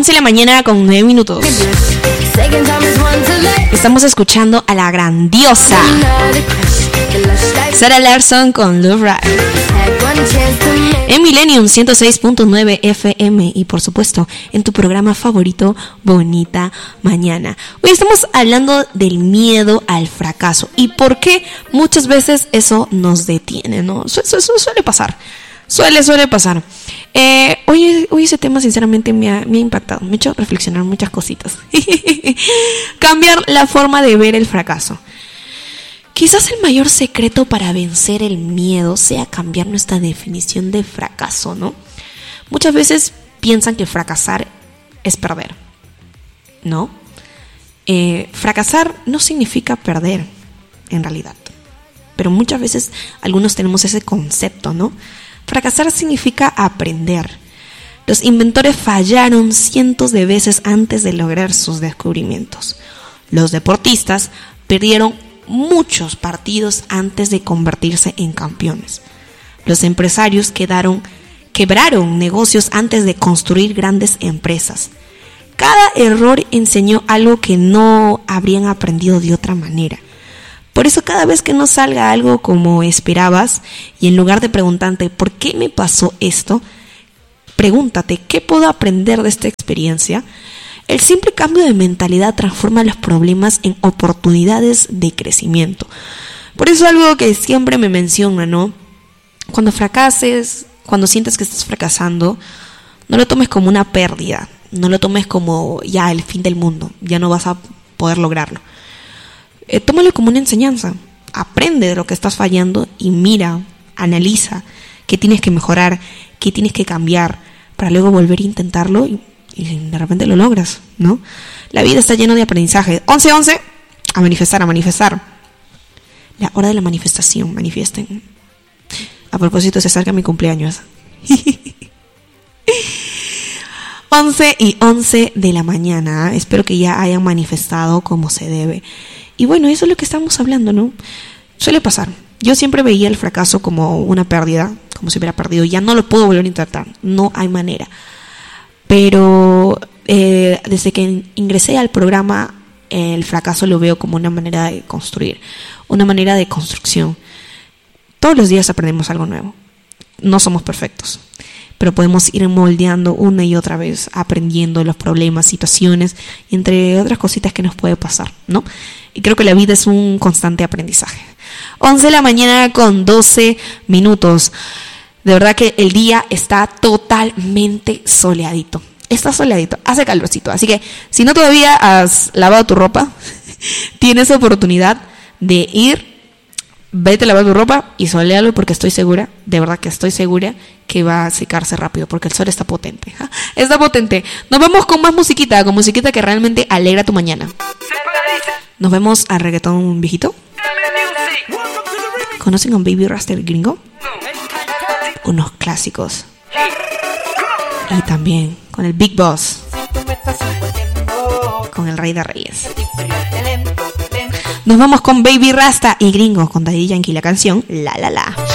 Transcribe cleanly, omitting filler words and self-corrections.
11 de la mañana con 9 minutos. Estamos escuchando a la grandiosa Sarah Larsson con Love Ride en Millennium 106.9 FM y por supuesto en tu programa favorito Bonita Mañana. Hoy estamos hablando del miedo al fracaso y por qué muchas veces eso nos detiene, ¿no? Eso suele pasar. Suele pasar. Hoy ese tema sinceramente me ha impactado, me ha hecho reflexionar muchas cositas. Cambiar la forma de ver el fracaso. Quizás el mayor secreto para vencer el miedo sea cambiar nuestra definición de fracaso, ¿no? Muchas veces piensan que fracasar es perder, ¿no? Fracasar no significa perder, en realidad. Pero muchas veces algunos tenemos ese concepto, ¿no? Fracasar significa aprender. Los inventores fallaron cientos de veces antes de lograr sus descubrimientos. Los deportistas perdieron muchos partidos antes de convertirse en campeones. Los empresarios quebraron negocios antes de construir grandes empresas. Cada error enseñó algo que no habrían aprendido de otra manera. Por eso cada vez que no salga algo como esperabas y en lugar de preguntarte ¿por qué me pasó esto?, pregúntate ¿qué puedo aprender de esta experiencia? El simple cambio de mentalidad transforma los problemas en oportunidades de crecimiento. Por eso algo que siempre me menciona, ¿no? Cuando fracases, cuando sientes que estás fracasando, no lo tomes como una pérdida, no lo tomes como ya el fin del mundo, ya no vas a poder lograrlo. Tómalo como una enseñanza, aprende de lo que estás fallando y mira, analiza qué tienes que mejorar, qué tienes que cambiar para luego volver a intentarlo y de repente lo logras, ¿no? La vida está llena de aprendizaje. 11-11, a manifestar. La hora de la manifestación, manifiesten. A propósito, se acerca mi cumpleaños. 11:11 de la mañana. Espero que ya hayan manifestado como se debe. Y bueno, eso es lo que estamos hablando, ¿no? Suele pasar. Yo siempre veía el fracaso como una pérdida, como si hubiera perdido. Ya no lo puedo volver a intentar. No hay manera. Pero desde que ingresé al programa, el fracaso lo veo como una manera de construir, una manera de construcción. Todos los días aprendemos algo nuevo. No somos perfectos, pero podemos ir moldeando una y otra vez, aprendiendo los problemas, situaciones, entre otras cositas que nos puede pasar, ¿no? Y creo que la vida es un constante aprendizaje. 11 de la mañana con 12 minutos. De verdad que el día está totalmente soleadito. Está soleadito, hace calorcito. Así que si no todavía has lavado tu ropa, tienes oportunidad de ir, vete a lavar tu ropa y soléalo porque estoy segura, de verdad que estoy segura que va a secarse rápido porque el sol está potente. ¿Ja? Está potente. Nos vamos con más musiquita, con musiquita que realmente alegra tu mañana. Nos vemos al reggaetón viejito. ¿Conocen a un Baby Rasta el gringo? Unos clásicos. Y también con el Big Boss, con el Rey de Reyes. Nos vamos con Baby Rasta y Gringo con Daddy Yankee, la canción La La La.